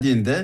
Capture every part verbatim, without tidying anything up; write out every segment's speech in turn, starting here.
geldiğinde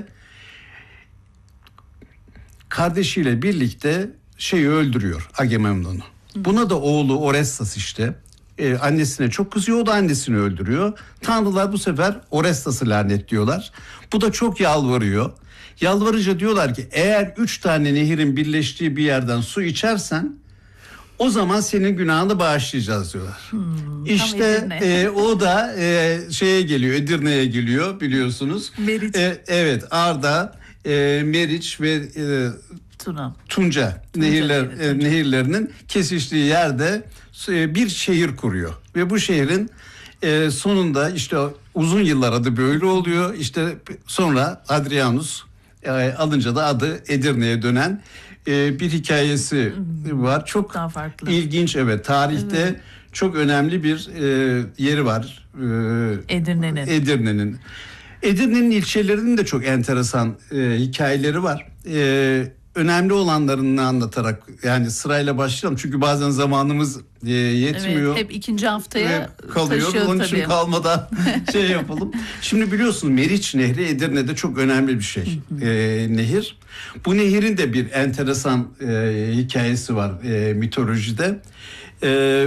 kardeşiyle birlikte şeyi öldürüyor, Agamemnon'u. Buna da oğlu Orestes işte e, annesine çok kızıyor, o da annesini öldürüyor. Tanrılar bu sefer Orestas'ı lanetliyorlar. Bu da çok yalvarıyor. Yalvarınca diyorlar ki eğer üç tane nehirin birleştiği bir yerden su içersen o zaman senin günahını bağışlayacağız diyorlar. Hmm, işte e, o da e, şeye geliyor, Edirne'ye geliyor biliyorsunuz. Meriç. E, evet, Arda, e, Meriç ve e, Tuna. Tunca, Tunca nehirler evet, Tunca. E, nehirlerinin kesiştiği yerde e, bir şehir kuruyor ve bu şehrin e, sonunda işte uzun yıllar adı böyle oluyor. İşte sonra Hadrianus e, alınca da adı Edirne'ye dönen e, bir hikayesi hmm, var. Çok daha farklı. İlginç, evet, tarihte evet. Çok önemli bir e, yeri var. E, Edirne'nin. Edirne'nin. Edirne'nin ilçelerinin de çok enteresan e, hikayeleri var. E, önemli olanlarını anlatarak yani sırayla başlayalım. Çünkü bazen zamanımız e, yetmiyor. Evet, hep ikinci haftaya e, kalıyor. taşıyor Onun tabii. için kalmadan şey yapalım. Şimdi biliyorsunuz Meriç Nehri Edirne'de çok önemli bir şey. e, nehir. Bu nehirin de bir enteresan e, hikayesi var e, mitolojide. E,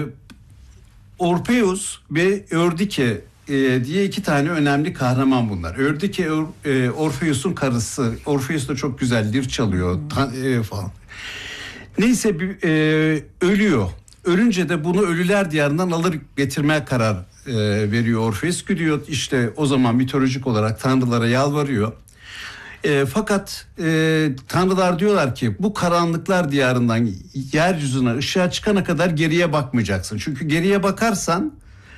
Orpheus ve Ördike e, diye iki tane önemli kahraman bunlar. Ördike e, Orpheus'un karısı. Orpheus da çok güzel lir çalıyor ta, e, falan. Neyse e, ölüyor. Ölünce de bunu ölüler diyarından alır getirmeye karar e, veriyor Orpheus. Gidiyor işte o zaman mitolojik olarak tanrılara yalvarıyor. E, fakat e, tanrılar diyorlar ki bu karanlıklar diyarından yeryüzüne ışığa çıkana kadar geriye bakmayacaksın. Çünkü geriye bakarsan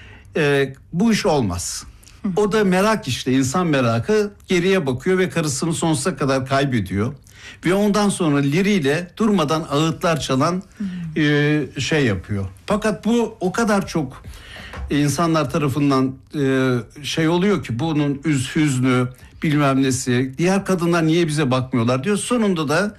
e, bu iş olmaz. O da merak işte, insan merakı, geriye bakıyor ve karısını sonsuza kadar kaybediyor. Ve ondan sonra liriyle durmadan ağıtlar çalan e, şey yapıyor. Fakat bu o kadar çok insanlar tarafından e, şey oluyor ki bunun üz hüznü bilmem nesi, diğer kadınlar niye bize bakmıyorlar diyor. Sonunda da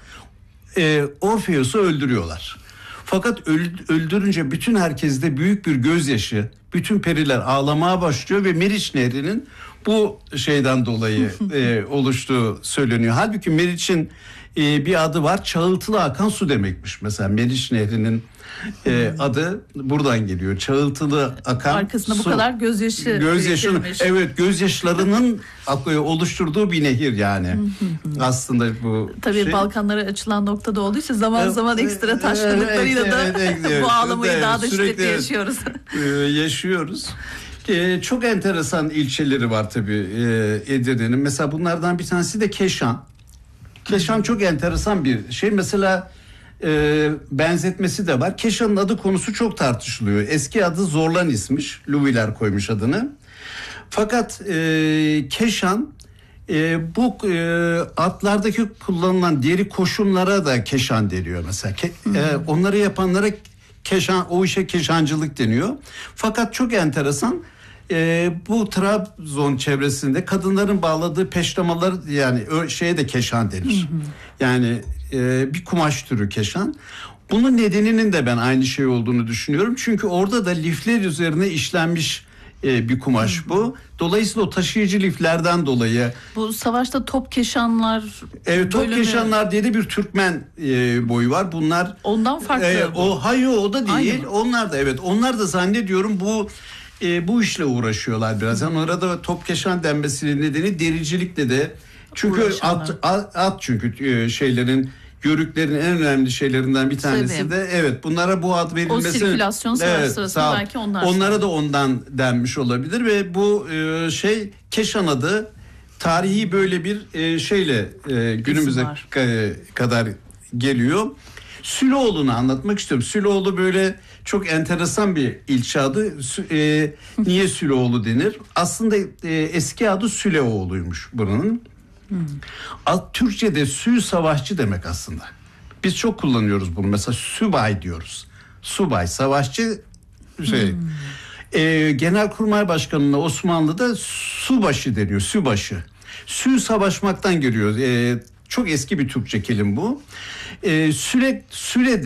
e, Orpheus'u öldürüyorlar. Fakat öldürünce bütün herkeste büyük bir gözyaşı, bütün periler ağlamaya başlıyor ve Meriç Nehri'nin bu şeyden dolayı e, oluştuğu söyleniyor. Halbuki Meriç'in e, bir adı var, çağıltılı akan su demekmiş. Mesela Meriç Nehri'nin e, adı buradan geliyor. Çağıltılı akan arkasında su. Bu kadar gözyaşı Gözyaşı, evet, gözyaşlarının oluşturduğu bir nehir yani. Aslında bu tabii şey. Balkanlara açılan noktada olduğu için zaman zaman ekstra taşkınlıklarıyla evet, da evet, evet, bu ağlamayı evet, daha da şiddetli evet, yaşıyoruz. yaşıyoruz. Ee, çok enteresan ilçeleri var tabii e, Edirne'nin. Mesela bunlardan bir tanesi de Keşan. Keşan çok enteresan bir şey. Mesela e, benzetmesi de var. Keşan'ın adı konusu çok tartışılıyor. Eski adı Zorlanis'miş. Luviler koymuş adını. Fakat e, Keşan e, bu e, atlardaki kullanılan deri koşumlara da Keşan deniyor mesela. Ke, e, onları yapanlara Keşan, o işe keşancılık deniyor. Fakat çok enteresan, e, bu Trabzon çevresinde kadınların bağladığı peştemalar yani şeye de keşan denir. Hı hı. Yani e, bir kumaş türü keşan. Bunun nedeninin de ben aynı şey olduğunu düşünüyorum. Çünkü orada da lifler üzerine işlenmiş e, bir kumaş hı hı. bu. Dolayısıyla o taşıyıcı liflerden dolayı. Bu savaşta top keşanlar. Evet, top bölümü... keşanlar diye de bir Türkmen e, boyu var. Bunlar ondan farklı. E, o hayır o da değil. Aynı Onlar da evet. Onlar da zannediyorum bu e, bu işle uğraşıyorlar biraz. Yani onlara da top keşan denmesinin nedeni dericilikle de. Çünkü at, at at çünkü e, şeylerin yörüklerin en önemli şeylerinden bir tanesi Tabii. de evet bunlara bu ad verilmesi. O sirkülasyon savaş evet, sırasında belki onlar. Onlara da ondan denmiş olabilir ve bu e, şey Keşan adı tarihi böyle bir e, şeyle e, günümüze k- kadar geliyor. Süloğlu'nu anlatmak istiyorum. Süloğlu böyle çok enteresan bir ilçe adı. E, niye Süloğlu denir? Aslında e, eski adı Süleoğlu'ymuş buranın. Hmm. Türkçe'de sü savaşçı demek aslında. Biz çok kullanıyoruz bunu. Mesela sübay diyoruz. Subay, savaşçı şey. Hmm. E, Genelkurmay Başkanı'na Osmanlı'da subaşı deniyor. Sübaşı. Sü savaşmaktan geliyor. E, çok eski bir Türkçe kelime bu. E, süre süre